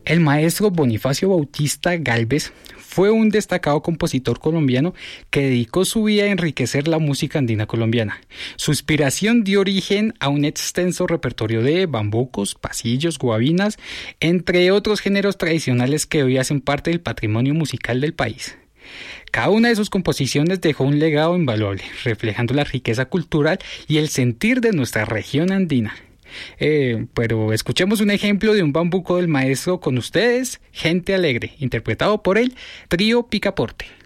El maestro Bonifacio Bautista Gálvez fue un destacado compositor colombiano que dedicó su vida a enriquecer la música andina colombiana. Su inspiración dio origen a un extenso repertorio de bambucos, pasillos, guabinas, entre otros géneros tradicionales que hoy hacen parte del patrimonio musical del país. Cada una de sus composiciones dejó un legado invaluable, reflejando la riqueza cultural y el sentir de nuestra región andina. Pero escuchemos un ejemplo de un bambuco del maestro con ustedes, Gente Alegre, interpretado por el Trío Picaporte.